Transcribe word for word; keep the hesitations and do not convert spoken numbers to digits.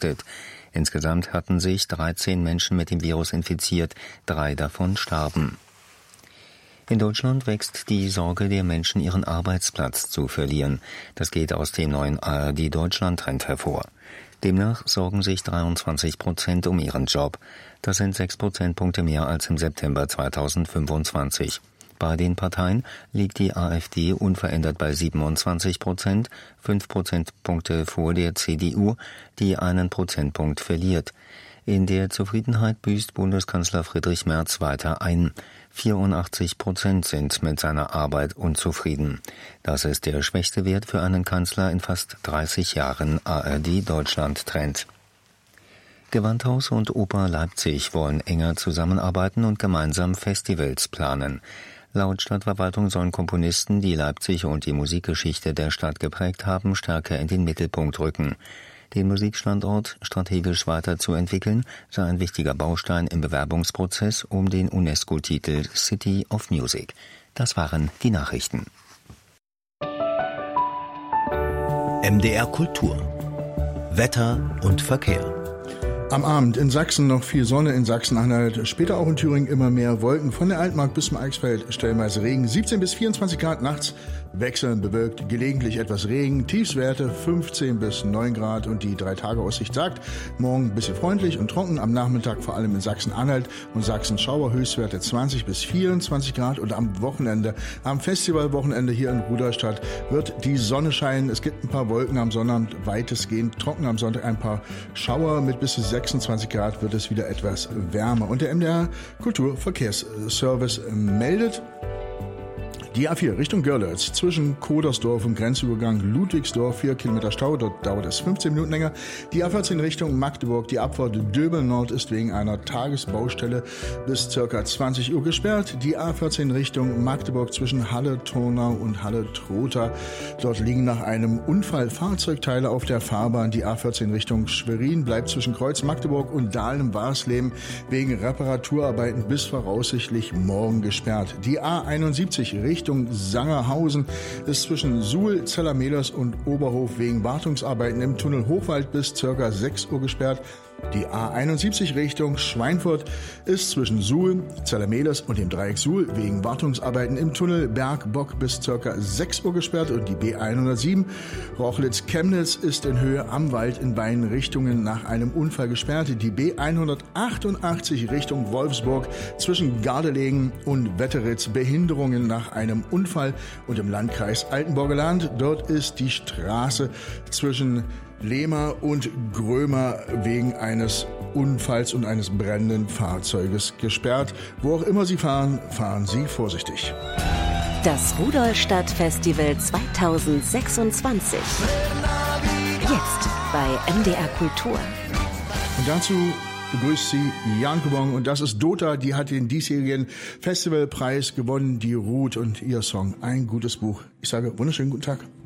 getestet. Insgesamt hatten sich dreizehn Menschen mit dem Virus infiziert, drei davon starben. In Deutschland wächst die Sorge der Menschen, ihren Arbeitsplatz zu verlieren. Das geht aus dem neuen A R D-Deutschland-Trend hervor. Demnach sorgen sich dreiundzwanzig Prozent um ihren Job. Das sind sechs Prozentpunkte mehr als im September zweitausendfünfundzwanzig. Bei den Parteien liegt die AfD unverändert bei siebenundzwanzig Prozent, fünf Prozentpunkte vor der C D U, die einen Prozentpunkt verliert. In der Zufriedenheit büßt Bundeskanzler Friedrich Merz weiter ein. vierundachtzig Prozent sind mit seiner Arbeit unzufrieden. Das ist der schwächste Wert für einen Kanzler in fast dreißig Jahren A R D-Deutschland-Trend. Gewandhaus und Oper Leipzig wollen enger zusammenarbeiten und gemeinsam Festivals planen. Laut Stadtverwaltung sollen Komponisten, die Leipzig und die Musikgeschichte der Stadt geprägt haben, stärker in den Mittelpunkt rücken. Den Musikstandort strategisch weiterzuentwickeln, sei ein wichtiger Baustein im Bewerbungsprozess um den UNESCO-Titel City of Music. Das waren die Nachrichten. M D R Kultur. Wetter und Verkehr. Am Abend in Sachsen noch viel Sonne, in Sachsen-Anhalt, später auch in Thüringen immer mehr Wolken. Von der Altmark bis zum Eichsfeld stellenweise Regen, siebzehn bis vierundzwanzig Grad nachts, wechselnd bewölkt, gelegentlich etwas Regen, Tiefstwerte fünfzehn bis neun Grad und die Drei-Tage-Aussicht sagt, morgen ein bisschen freundlich und trocken, am Nachmittag vor allem in Sachsen-Anhalt und Sachsen-Schauer Höchstwerte zwanzig bis vierundzwanzig Grad und am Wochenende, am Festivalwochenende hier in Rudolstadt wird die Sonne scheinen. Es gibt ein paar Wolken am Sonnabend, weitestgehend trocken, am Sonntag ein paar Schauer mit bis zu sechsundzwanzig Grad wird es wieder etwas wärmer. Und der M D R Kulturverkehrsservice meldet, die A vier Richtung Görlitz zwischen Kodersdorf und Grenzübergang Ludwigsdorf, vier Kilometer Stau, dort dauert es fünfzehn Minuten länger. Die A vierzehn Richtung Magdeburg, die Abfahrt Döbeln Nord ist wegen einer Tagesbaustelle bis circa zwanzig Uhr gesperrt. Die A vierzehn Richtung Magdeburg zwischen Halle-Turnau und Halle-Trotha, dort liegen nach einem Unfall Fahrzeugteile auf der Fahrbahn. Die A vierzehn Richtung Schwerin bleibt zwischen Kreuz Magdeburg und Dahlem-Warsleben wegen Reparaturarbeiten bis voraussichtlich morgen gesperrt. Die A einundsiebzig Richtung Richtung Sangerhausen ist zwischen Suhl, Zellermehlers und Oberhof wegen Wartungsarbeiten im Tunnel Hochwald bis ca. sechs Uhr gesperrt. Die A einundsiebzig Richtung Schweinfurt ist zwischen Suhl, Zellermehlers und dem Dreieck Suhl wegen Wartungsarbeiten im Tunnel Bergbock bis ca. sechs Uhr gesperrt und die B hundertsieben Rochlitz-Chemnitz ist in Höhe am Wald in beiden Richtungen nach einem Unfall gesperrt. Die B hundertachtundachtzig Richtung Wolfsburg zwischen Gardelegen und Wetteritz Behinderungen nach einem Unfall und im Landkreis Altenburger Land. Dort ist die Straße zwischen Lehmer und Grömer wegen eines Unfalls und eines brennenden Fahrzeuges gesperrt. Wo auch immer Sie fahren, fahren Sie vorsichtig. Das Rudolstadt-Festival zweitausendsechsundzwanzig. Jetzt bei M D R Kultur. Und dazu begrüßt Sie Jan Kubong und das ist Dota, die hat den diesjährigen Festivalpreis gewonnen, die Ruth und ihr Song Ein gutes Buch. Ich sage wunderschönen guten Tag.